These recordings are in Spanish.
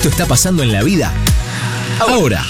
esto está pasando en la vida ahora.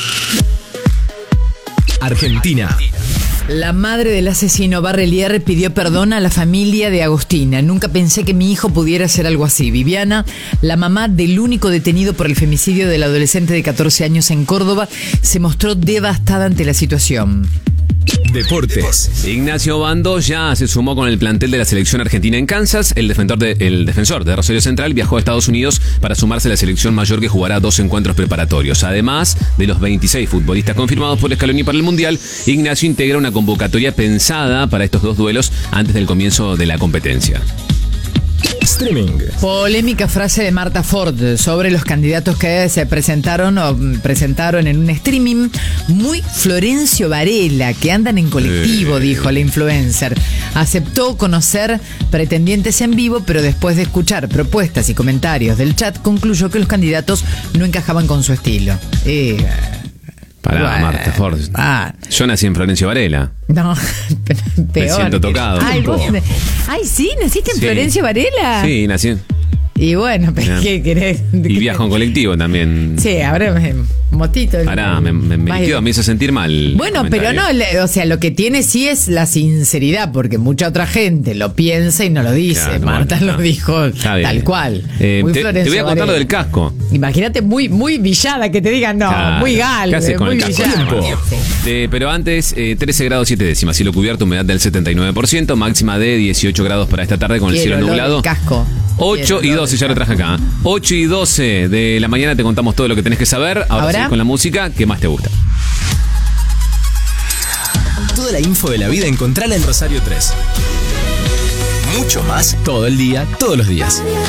Argentina. La madre del asesino Barrelier pidió perdón a la familia de Agostina. Nunca pensé que mi hijo pudiera hacer algo así. Viviana, la mamá del único detenido por el femicidio del adolescente de 14 años en Córdoba, se mostró devastada ante la situación. Deportes. Ignacio Bando ya se sumó con el plantel de la selección argentina en Kansas. El defensor de Rosario Central viajó a Estados Unidos para sumarse a la selección mayor que jugará 2 encuentros preparatorios. Además de los 26 futbolistas confirmados por Scaloni para el Mundial, Ignacio integra una convocatoria pensada para estos 2 duelos antes del comienzo de la competencia. Streaming. Polémica frase de Marta Ford sobre los candidatos que se presentaron en un streaming. Muy Florencio Varela, que andan en colectivo, dijo la influencer. Aceptó conocer pretendientes en vivo, pero después de escuchar propuestas y comentarios del chat, concluyó que los candidatos no encajaban con su estilo. Pará, Marta Ford. Yo nací en Florencio Varela. No, peor. Me siento tocado. Ay, sí, ¿naciste en Florencio Varela? Sí, nací. Y bueno, ¿qué querés? Y viajo en colectivo también. Sí, ahora motito. Pará, me hizo sentir mal. Bueno, pero no, o sea, lo que tiene sí es la sinceridad, porque mucha otra gente lo piensa y no lo dice. Claro, Marta lo dijo tal cual. Te voy a contar lo del casco. Imagínate muy villada que te digan, muy gal, muy villada. Pero antes, 13 grados 7 décimas, cielo cubierto, humedad del 79%, máxima de 18 grados para esta tarde con el cielo nublado. Casco. 8 y 12, ya lo traje acá. 8 y 12 de la mañana te contamos todo lo que tenés que saber. Ahora sí, con la música que más te gusta. Toda la info de la vida encontrala en Rosario 3. Mucho más todo el día, todos los días.